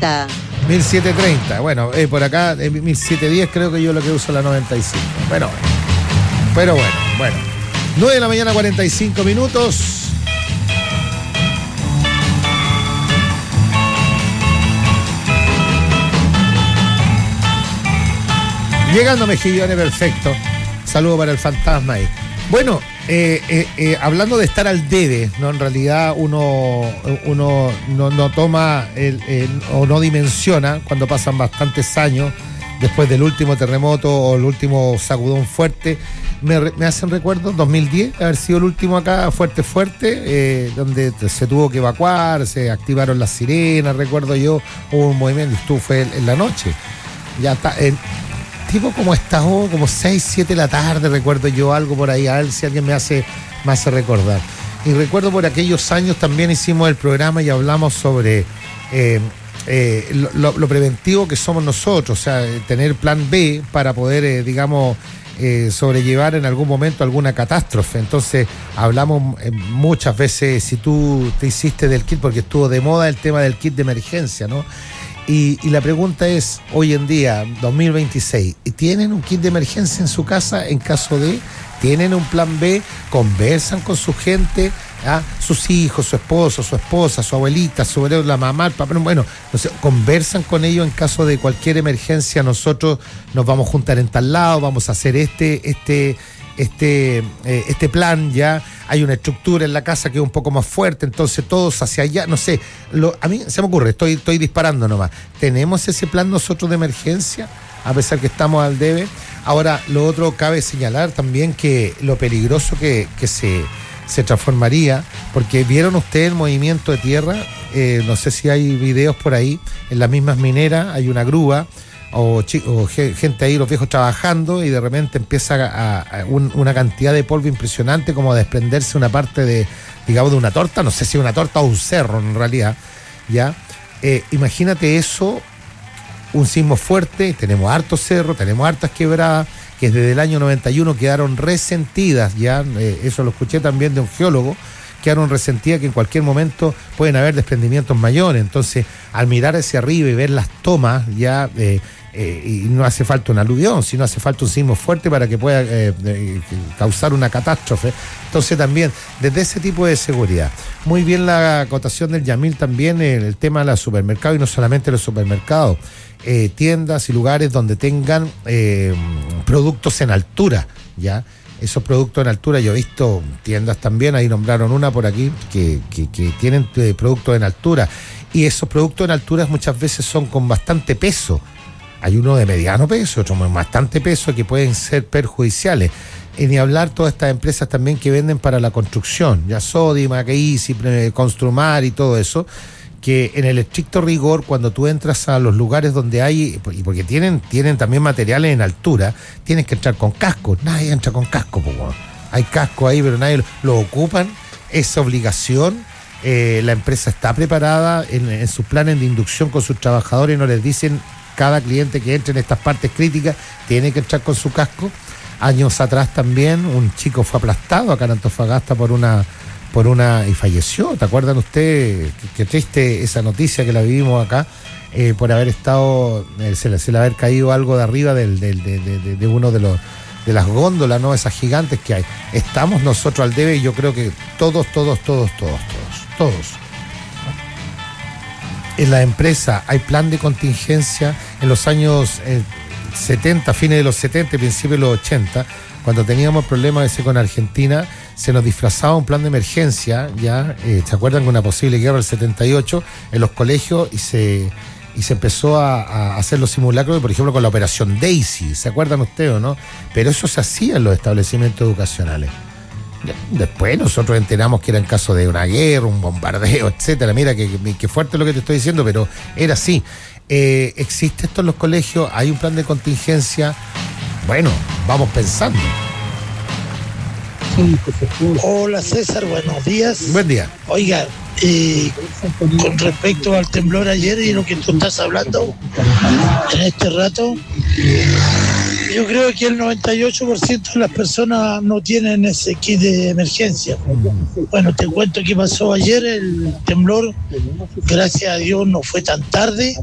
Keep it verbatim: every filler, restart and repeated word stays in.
treinta. mil setecientos treinta. Bueno, eh, por acá, eh, mil setecientos diez creo que yo lo que uso la noventa y cinco. Pero bueno. Pero bueno, bueno. nueve de la mañana, cuarenta y cinco minutos. Llegando Mejillones, perfecto. Saludo para el fantasma ahí. Bueno, eh, eh, eh, hablando de estar al debe, ¿no? En realidad uno, uno no, no toma el, el, o no dimensiona cuando pasan bastantes años después del último terremoto o el último sacudón fuerte. Me, me hacen recuerdo dos mil diez, haber sido el último acá fuerte, fuerte, eh, donde se tuvo que evacuar, se activaron las sirenas, recuerdo yo, hubo un movimiento, estuvo fue en, en la noche. Ya está. En, tipo como esta hora, como seis, siete de la tarde, recuerdo yo algo por ahí, a ver si alguien me hace, me hace recordar. Y recuerdo por aquellos años también hicimos el programa y hablamos sobre eh, eh, lo, lo preventivo que somos nosotros, o sea, tener plan B para poder, eh, digamos, eh, sobrellevar en algún momento alguna catástrofe. Entonces hablamos eh, muchas veces, si tú te hiciste del kit, porque estuvo de moda el tema del kit de emergencia, ¿no? Y, y la pregunta es, hoy en día, dos mil veintiséis, ¿tienen un kit de emergencia en su casa en caso de? ¿Tienen un plan B? ¿Conversan con su gente? ¿Ah? Sus hijos, su esposo, su esposa, su abuelita, su abuelo, la mamá, el papá, bueno, no sé, conversan con ellos en caso de cualquier emergencia. Nosotros nos vamos a juntar en tal lado, vamos a hacer este, este, este, eh, este plan ya. Hay una estructura en la casa que es un poco más fuerte, entonces todos hacia allá, no sé, lo, a mí se me ocurre, estoy, estoy disparando nomás. ¿Tenemos ese plan nosotros de emergencia? A pesar que estamos al debe. Ahora, lo otro, cabe señalar también que lo peligroso que, que se, se transformaría, porque vieron ustedes el movimiento de tierra, eh, no sé si hay videos por ahí, en las mismas mineras hay una grúa, O, o gente ahí, los viejos trabajando, y de repente empieza a, a un, una cantidad de polvo impresionante, como a desprenderse una parte de, digamos, de una torta, no sé si una torta o un cerro en realidad, ¿ya? Eh, imagínate eso, un sismo fuerte, tenemos hartos cerros, tenemos hartas quebradas, que desde el año noventa y uno quedaron resentidas, ¿ya? Eh, eso lo escuché también de un geólogo, quedaron resentidas, que en cualquier momento pueden haber desprendimientos mayores. Entonces, al mirar hacia arriba y ver las tomas, ya eh, eh, y no hace falta un aluvión, sino hace falta un sismo fuerte para que pueda eh, eh, causar una catástrofe. Entonces, también, desde ese tipo de seguridad. Muy bien la acotación del Yamil también, el, el tema de los supermercados, y no solamente los supermercados, eh, tiendas y lugares donde tengan eh, productos en altura, ¿ya? Esos productos en altura, yo he visto tiendas también, ahí nombraron una por aquí, que, que, que tienen eh, productos en altura, y esos productos en altura muchas veces son con bastante peso. Hay uno de mediano peso, otro con bastante peso, que pueden ser perjudiciales. Y ni hablar todas estas empresas también que venden para la construcción, ya Sodimac, Easy, Construmar y todo eso, que en el estricto rigor, cuando tú entras a los lugares donde hay, y porque tienen, tienen también materiales en altura, tienes que entrar con casco. Nadie entra con casco, pues, bueno. Hay casco ahí, pero nadie lo, lo ocupan. Es obligación. Eh, la empresa está preparada en, en sus planes de inducción con sus trabajadores, no les dicen cada cliente que entre en estas partes críticas tiene que entrar con su casco. Años atrás también un chico fue aplastado acá en Antofagasta por una por una y falleció. ¿Te acuerdan ustedes? Qué, qué triste esa noticia que la vivimos acá, eh, por haber estado, eh, se, le, se le haber caído algo de arriba del, del, de, de, de uno de los de las góndolas, ¿no? Esas gigantes que hay. Estamos nosotros al debe, y yo creo que todos, todos, todos, todos, todos, todos. En la empresa hay plan de contingencia. En los años eh, setenta, fines de los setenta y principios de los ochenta, cuando teníamos problemas ese con Argentina, se nos disfrazaba un plan de emergencia, ya, eh, ¿se acuerdan? Con una posible guerra del setenta y ocho en los colegios, y se y se empezó a, a hacer los simulacros, por ejemplo, con la operación Daisy, ¿se acuerdan ustedes o no? Pero eso se hacía en los establecimientos educacionales. Después nosotros enteramos que era en caso de una guerra, un bombardeo, etcétera. Mira que, que fuerte lo que te estoy diciendo, pero era así. Eh, ¿existe esto en los colegios? ¿Hay un plan de contingencia? Bueno, vamos pensando. Hola César, buenos días. Buen día. Oiga, eh, con respecto al temblor ayer y lo que tú estás hablando en este rato, yo creo que el noventa y ocho por ciento de las personas no tienen ese kit de emergencia. Bueno, te cuento qué pasó ayer. El temblor, gracias a Dios, no fue tan tarde.